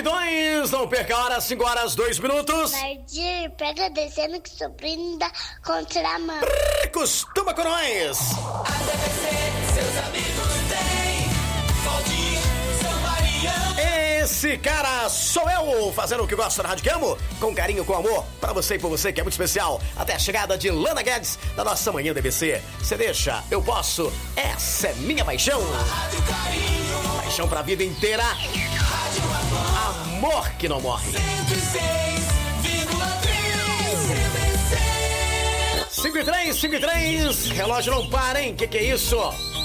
5:02, não perca a hora, 5:02. Nardir, pega descendo que sobrinho da contramão. Costuma com nós. A DBC, seus amigos têm. Valdir, São Maria. Esse cara sou eu, fazendo o que gosto na Rádio que amo, com carinho, com amor, pra você e por você, que é muito especial. Até a chegada de Lana Guedes, da nossa manhã DBC. Você deixa, eu posso, essa é minha paixão. Rádio Carinho. Paixão pra vida inteira. Rádio Amor. Amor que não morre. 106,3 DBC. 5:03, relógio não para, hein? Que é isso?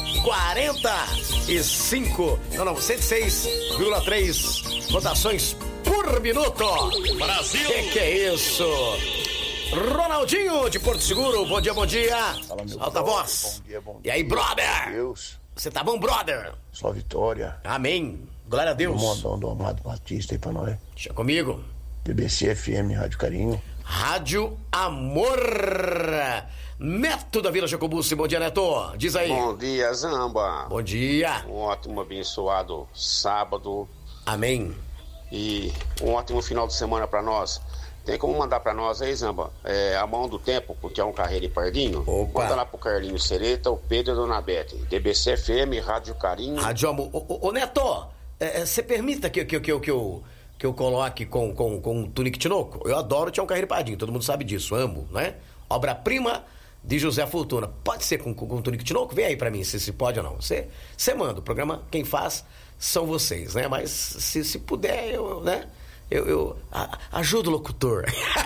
45, não, 106,3 rotações por minuto. Brasil! Que é isso? Ronaldinho de Porto Seguro, bom dia, bom dia. Fala, meu Alta brother. voz. Bom dia, bom dia. E aí, brother? Deus, Você tá bom, brother? só vitória. Amém. Glória a Um Deus. modão do Amado Batista aí pra nós. Deixa comigo. BBC FM, Rádio Carinho. Rádio Amor. Neto da Vila Jacobussi, bom dia, Neto. Diz aí. Bom dia, Zamba. Bom dia. Um ótimo, abençoado sábado Amém. e um ótimo final de semana pra nós. Tem como mandar pra nós aí, Zamba, a mão do tempo, porque é um Carreiro e Pardinho? Opa. Manda lá pro Carlinho Sereta, o Pedro e a Dona Bete. DBC FM, Rádio Carinho. Rádio Amor. Ô, Neto, você permita que eu coloque com o Tunique Tinoco? Eu adoro o Tião Carreiro e Pardinho, todo mundo sabe disso, amo, né? Obra-prima de José Fortuna. Pode ser com o Tunique Tinoco? Vê aí pra mim se pode ou não. Você manda, o programa quem faz são vocês, né? Mas se puder, eu ajudo o locutor.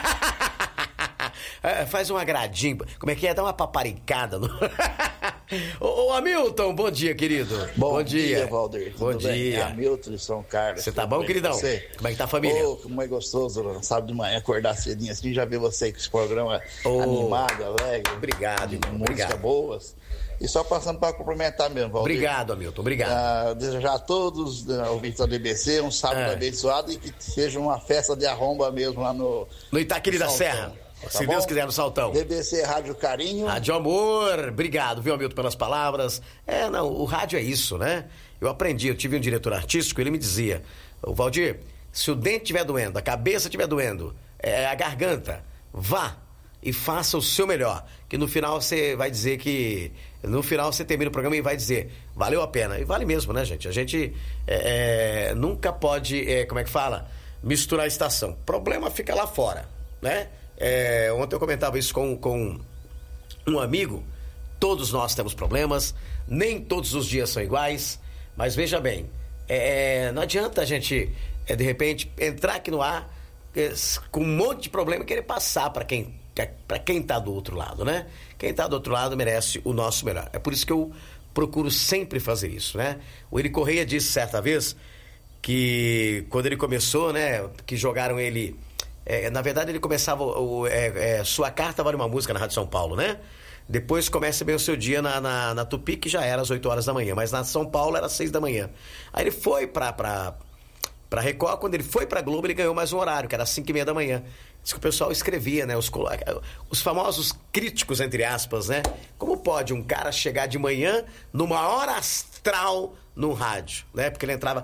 Faz um agradinho. Como é que é? Dá uma paparicada. No... Ô, Hamilton, bom dia, querido. Bom dia, Valdir. Bom Tudo bem? dia. É Hamilton de São Carlos. Você tá bom, queridão? Você? Como é que tá a família? Oh, como é gostoso, sábado de manhã, acordar cedinho assim, já ver você com esse programa animado, alegre. Obrigado, irmão. Músicas Obrigado. boas. E só passando para cumprimentar mesmo, Valdir. Obrigado, Hamilton. Obrigado. Desejar a todos ouvintes da DBC um sábado abençoado e que seja uma festa de arromba mesmo lá no Itaquiri da Saltão. Serra. Tá Se bom? Deus quiser, no Saltão. DBC Rádio Carinho. Rádio Amor, obrigado, viu, Hamilton, pelas palavras. O rádio é isso, né? Eu aprendi, eu tive um diretor artístico, ele me dizia, o Valdir, se o dente estiver doendo, a cabeça estiver doendo, a garganta, vá e faça o seu melhor, que no final você vai dizer que... No final você termina o programa e vai dizer, valeu a pena. E vale mesmo, né, gente? A gente nunca pode, como é que fala? Misturar a estação. Problema fica lá fora, né? Ontem eu comentava isso com um amigo. Todos nós temos problemas, nem todos os dias são iguais, mas veja bem, não adianta a gente de repente entrar aqui no ar com um monte de problema e querer passar para quem está do outro lado, né? Quem está do outro lado merece o nosso melhor. É por isso que eu procuro sempre fazer isso, né? O Eri Correia disse certa vez que quando ele começou, né, que jogaram ele... na verdade ele começava Sua Carta Vale uma Música na Rádio São Paulo, né? Depois começa bem o seu dia na Tupi, que já era às 8 horas da manhã, mas na São Paulo era às 6 da manhã. Aí ele foi pra Record, quando ele foi pra Globo ele ganhou mais um horário, que era às 5:30 da manhã. Diz que o pessoal escrevia, né? Os famosos críticos, entre aspas, né? Como pode um cara chegar de manhã numa hora astral no rádio, né? Porque ele entrava...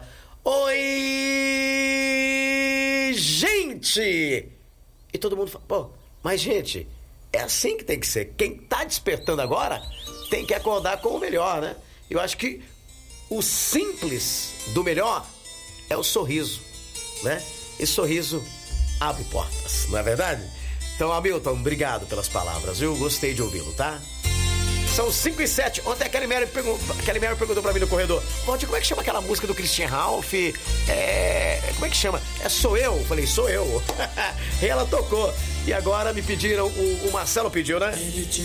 Oi, gente! E todo mundo fala, pô, mas gente, é assim que tem que ser. Quem tá despertando agora tem que acordar com o melhor, né? Eu acho que o simples do melhor é o sorriso, né? Esse sorriso abre portas, não é verdade? Então, Hamilton, obrigado pelas palavras, eu gostei de ouvi-lo, tá? São 5:07. Ontem a Kelly Mary perguntou pra mim no corredor, Valdir, como é que chama aquela música do Christian Ralph? Como é que chama? Sou Eu? Eu falei, sou eu. E ela tocou. E agora me pediram, o Marcelo pediu, né? Ele te